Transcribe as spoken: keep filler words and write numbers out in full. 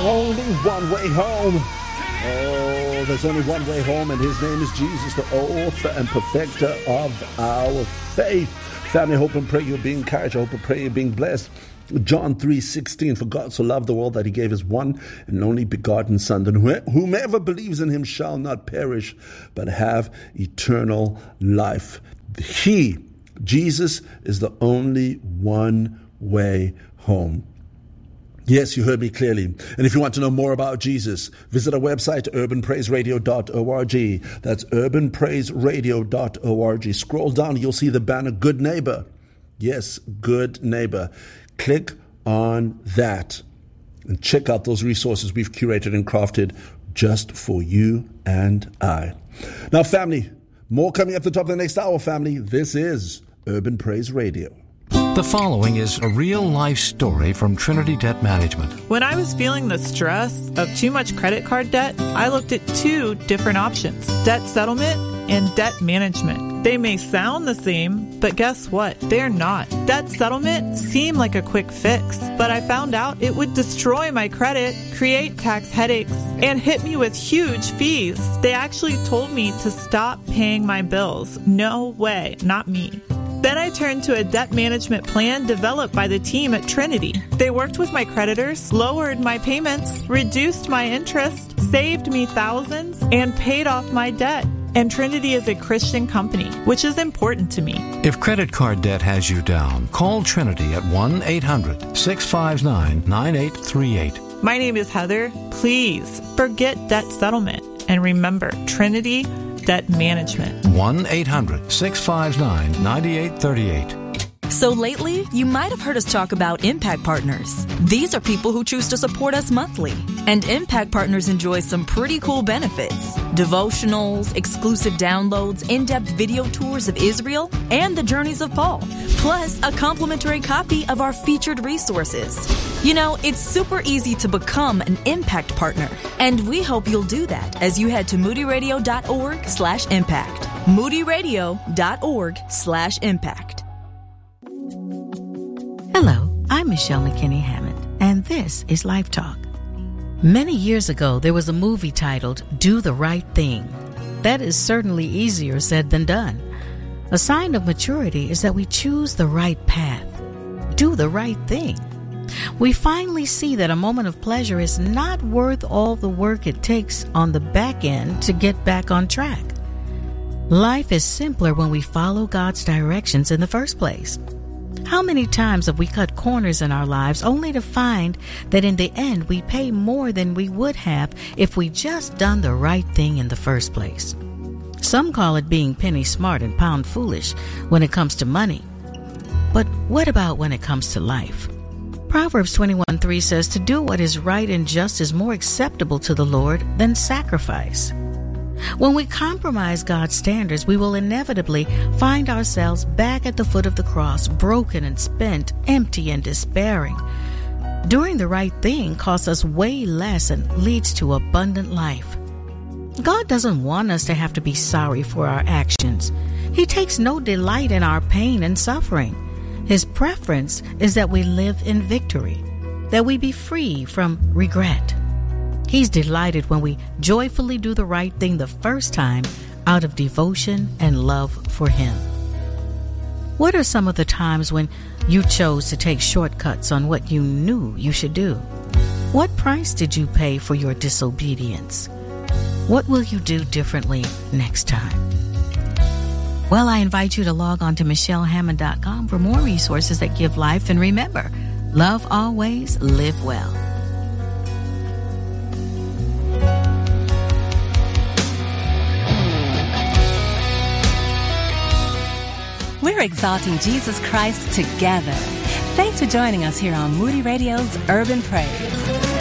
Only one way home. Oh, there's only one way home, and his name is Jesus, the author and perfecter of our faith. Family, I hope and pray you're being encouraged. I hope and pray you're being blessed. John three sixteen, for God so loved the world that he gave his one and only begotten Son, that whomever believes in him shall not perish, but have eternal life. He, Jesus, is the only one way home. Yes, you heard me clearly. And if you want to know more about Jesus, visit our website, urban praise radio dot org. That's urban praise radio dot org. Scroll down, you'll see the banner, Good Neighbor. Yes, Good Neighbor. Click on that and check out those resources we've curated and crafted just for you and I. Now, family, more coming up the top of the next hour, family. This is Urban Praise Radio. The following is a real-life story from Trinity Debt Management. When I was feeling the stress of too much credit card debt, I looked at two different options, debt settlement and debt management. They may sound the same, but guess what? They're not. Debt settlement seemed like a quick fix, but I found out it would destroy my credit, create tax headaches, and hit me with huge fees. They actually told me to stop paying my bills. No way, not me. Then I turned to a debt management plan developed by the team at Trinity. They worked with my creditors, lowered my payments, reduced my interest, saved me thousands, and paid off my debt. And Trinity is a Christian company, which is important to me. If credit card debt has you down, call Trinity at one eight hundred six five nine nine eight three eight. My name is Heather. Please forget debt settlement and remember Trinity Debt Management. one eight hundred six five nine nine eight three eight. So lately, you might have heard us talk about Impact Partners. These are people who choose to support us monthly. And Impact Partners enjoy some pretty cool benefits. Devotionals, exclusive downloads, in-depth video tours of Israel, and the journeys of Paul. Plus, a complimentary copy of our featured resources. You know, it's super easy to become an Impact Partner. And we hope you'll do that as you head to moodyradio.org slash impact. moodyradio.org slash impact. Hello, I'm Michelle McKinney Hammond, and this is Life Talk. Many years ago, there was a movie titled Do the Right Thing. That is certainly easier said than done. A sign of maturity is that we choose the right path, do the right thing. We finally see that a moment of pleasure is not worth all the work it takes on the back end to get back on track. Life is simpler when we follow God's directions in the first place. How many times have we cut corners in our lives only to find that in the end we pay more than we would have if we just done the right thing in the first place? Some call it being penny smart and pound foolish when it comes to money. But what about when it comes to life? Proverbs twenty-one three says to do what is right and just is more acceptable to the Lord than sacrifice. When we compromise God's standards, we will inevitably find ourselves back at the foot of the cross, broken and spent, empty and despairing. Doing the right thing costs us way less and leads to abundant life. God doesn't want us to have to be sorry for our actions. He takes no delight in our pain and suffering. His preference is that we live in victory, that we be free from regret. He's delighted when we joyfully do the right thing the first time out of devotion and love for Him. What are some of the times when you chose to take shortcuts on what you knew you should do? What price did you pay for your disobedience? What will you do differently next time? Well, I invite you to log on to michelle hammond dot com for more resources that give life. And remember, love always, live well. We're exalting Jesus Christ together. Thanks for joining us here on Moody Radio's Urban Praise.